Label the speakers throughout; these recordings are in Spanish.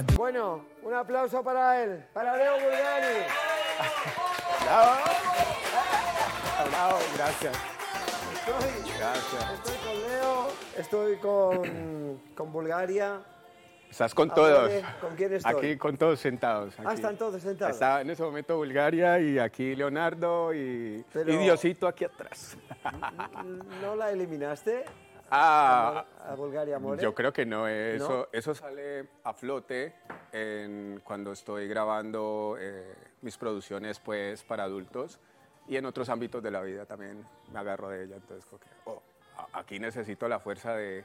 Speaker 1: Bueno, un aplauso para él, para Leo Bulgari.
Speaker 2: Bravo. Bravo, gracias.
Speaker 1: Estoy con Leo, estoy con Bulgaria.
Speaker 2: Estás con
Speaker 1: A
Speaker 2: todos.
Speaker 1: ver, ¿con quién estoy?
Speaker 2: Aquí con todos sentados. Aquí.
Speaker 1: Están todos sentados.
Speaker 2: Está en ese momento Bulgaria y aquí Leonardo y
Speaker 1: Pero-
Speaker 2: Diosito aquí atrás.
Speaker 1: ¿No la eliminaste?
Speaker 2: Ah,
Speaker 1: A Bulgaria More.
Speaker 2: yo creo que no.
Speaker 1: ¿No?
Speaker 2: Eso sale a flote cuando estoy grabando mis producciones pues, para adultos y en otros ámbitos de la vida también me agarro de ella. Entonces, como que, aquí necesito la fuerza de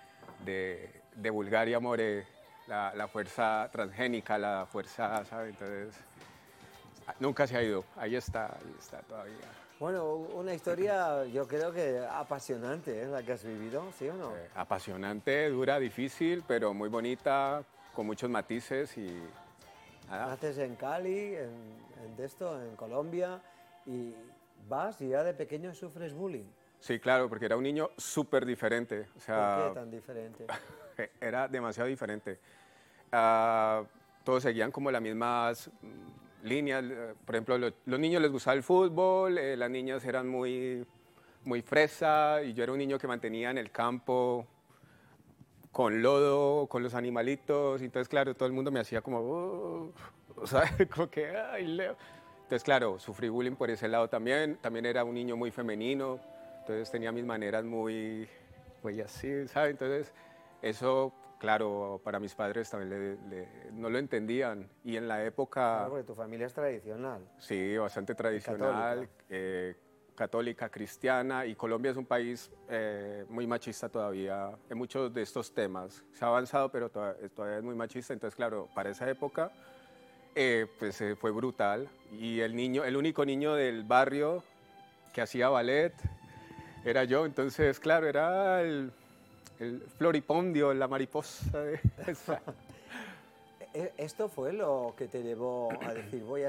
Speaker 2: Bulgaria More, la fuerza transgénica, la fuerza, ¿sabes? Entonces, nunca se ha ido. Ahí está todavía.
Speaker 1: Bueno, una historia yo creo que apasionante, ¿eh? La que has vivido, ¿sí o no?
Speaker 2: Apasionante, dura, difícil, pero muy bonita, con muchos matices y nada.
Speaker 1: Naces en Cali, en Colombia, y vas y ya de pequeño sufres bullying.
Speaker 2: Sí, claro, porque era un niño súper diferente. O sea,
Speaker 1: ¿Por qué tan diferente?
Speaker 2: era demasiado diferente. Todos seguían como las mismas líneas. Por ejemplo, los niños les gustaba el fútbol, las niñas eran muy fresa, y yo era un niño que mantenía en el campo con lodo, con los animalitos. Entonces, claro, todo el mundo me hacía como, ¿sabes? Como que, ay, Leo. Entonces, claro, sufrí bullying por ese lado también. También era un niño muy femenino, entonces tenía mis maneras muy así, ¿sabes? Entonces, eso, claro, para mis padres también no lo entendían. Y en la época...
Speaker 1: Claro, porque tu familia es tradicional.
Speaker 2: Sí, bastante tradicional, católica, cristiana, y Colombia es un país muy machista todavía en muchos de estos temas. Se ha avanzado, pero todavía es muy machista. Entonces, claro, para esa época pues fue brutal. Y el único niño del barrio que hacía ballet era yo. Entonces, claro, era el floripondio, la mariposa.
Speaker 1: ¿Esto fue lo que te llevó a decir voy a